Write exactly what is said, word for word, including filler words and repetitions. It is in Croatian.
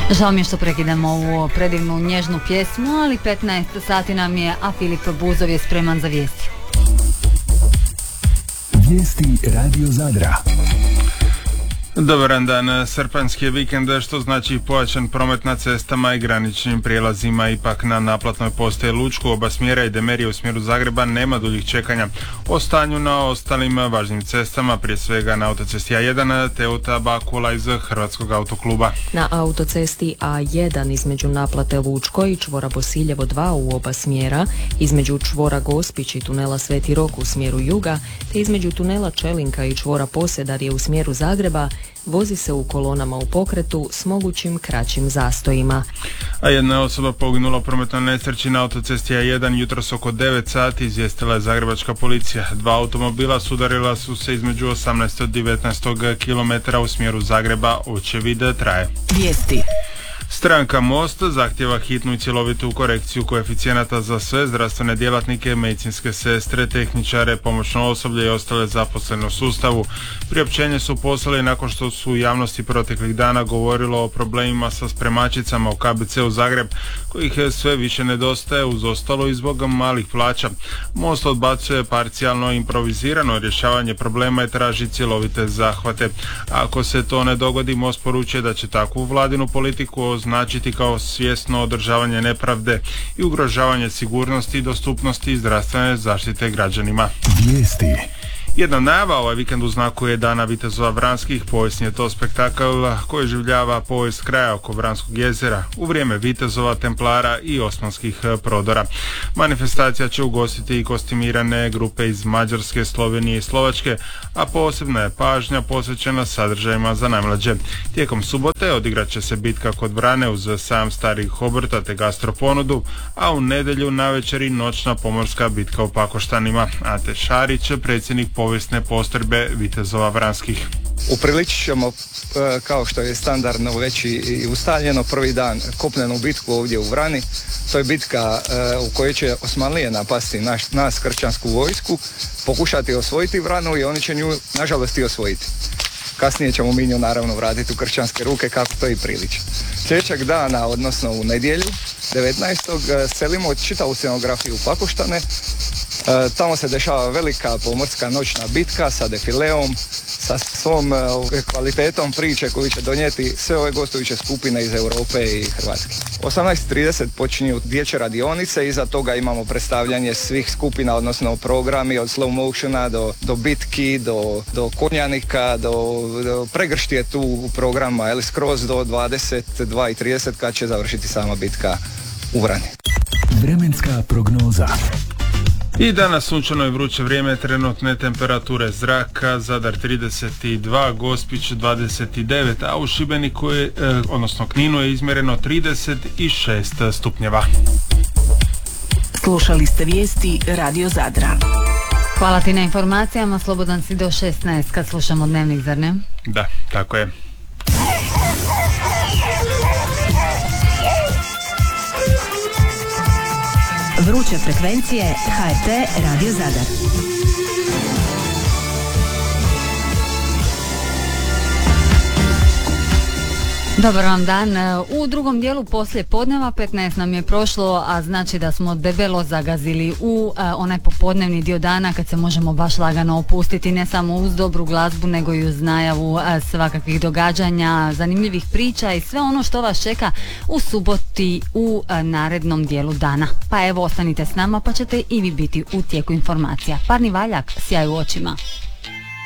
Žao mi je što prekidamo ovu predivnu nježnu pjesmu, ali petnaest sati nam je, a Filip Buzov je spreman za vijesti. Vijesti Radio Zadra. Dobar dan, srpanjski je vikend, što znači pojačan promet na cestama i graničnim prijelazima. Ipak na naplatnoj postaji Lučko, oba smjera i Demerije u smjeru Zagreba nema duljih čekanja. O stanju na ostalim važnim cestama, prije svega na autocesti A jedan, Teuta Bakula iz Hrvatskog autokluba. Na autocesti A jedan između naplate Lučko i čvora Bosiljevo dva u oba smjera, između čvora Gospić i tunela Sveti Rok u smjeru juga, te između tunela Čelinka i čvora Posedarje u smjeru Zagreba, vozi se u kolonama u pokretu s mogućim kraćim zastojima. A jedna osoba poginula u prometnoj nesreći na autocesti A jedan jutros oko devet sati, izvijestila je zagrebačka policija. Dva automobila sudarila su se između osamnaest i devetnaest kilometara u smjeru Zagreba. Očevid traje. Vijesti. Stranka Most zahtjeva hitnu i cjelovitu korekciju koeficijenata za sve zdravstvene djelatnike, medicinske sestre, tehničare, pomoćno osoblje i ostale zaposlene u sustavu. Priopćenje su poslali nakon što su u javnosti proteklih dana govorilo o problemima sa spremačicama u K B C-u Zagreb, kojih sve više nedostaje, uz ostalo i zbog malih plaća. Most odbacuje parcijalno improvizirano rješavanje problema i traži cjelovite zahvate. Ako se to ne dogodi, Most poručuje da će takvu vladinu politiku označiti kao svjesno održavanje nepravde i ugrožavanje sigurnosti i dostupnosti zdravstvene zaštite građanima. Vijesti. Jedna najava ovaj vikend u znaku je Dana vitezova Vranskih. Povijesni je to spektakl koji življava povijest kraja oko Vranskog jezera u vrijeme vitezova, templara i osmanskih prodora. Manifestacija će ugostiti i kostimirane grupe iz Mađarske, Slovenije i Slovačke, a posebna je pažnja posvećena sadržajima za najmlađe. Tijekom subote odigrat će se bitka kod Vrane uz sam starih obrta te gastroponudu, a u nedjelju navečer i noćna pomorska bitka u Pakoštanima. Ante Šarić, predsjednik povijesne postrojbe vitezova Vranskih. Upriličit ćemo, kao što je standardno već i ustaljeno, prvi dan kopnenu bitku ovdje u Vrani. To je bitka u kojoj će Osmanlije napasti naš, nas kršćansku vojsku, pokušati osvojiti Vranu i oni će nju nažalost i osvojiti. Kasnije ćemo mi nju naravno vratiti u kršćanske ruke kako to i priliči. Sljedećeg dana, odnosno u nedjelju, devetnaestog selimo čitavu scenografiju u Pakoštane. E, tamo se dešava velika pomorska noćna bitka sa defileom, sa svom e, kvalitetom priče koju će donijeti sve ove gostujuće skupine iz Europe i Hrvatske. osamnaest trideset počinju dječje radionice, iza toga imamo predstavljanje svih skupina, odnosno programi od slow motiona do, do bitki, do, do konjanika, do, do pregršti je tu programa, ali skroz do dvadeset dva i trideset kad će završiti sama bitka u Vrani. Vremenska prognoza. I danas sunčano i vruće vrijeme, trenutne temperature zraka, Zadar trideset dva, Gospić dvadeset devet, a u Šibeniku je, eh, odnosno Kninu je izmjereno trideset šest stupnjeva. Slušali ste vijesti Radio Zadra. Hvala ti na informacijama, slobodan si do šesnaest kad slušamo Dnevnik, zar ne? Da, tako je. Vruće frekvencije H R T Radio Zadar. Dobar vam dan. U drugom dijelu poslije podneva petnaest nam je prošlo, a znači da smo debelo zagazili u a, onaj popodnevni dio dana kad se možemo baš lagano opustiti ne samo uz dobru glazbu nego i uz najavu a, svakakvih događanja, zanimljivih priča i sve ono što vas čeka u suboti u a, narednom dijelu dana. Pa evo, ostanite s nama pa ćete i vi biti u tijeku informacija. Parni valjak, sjaj u očima.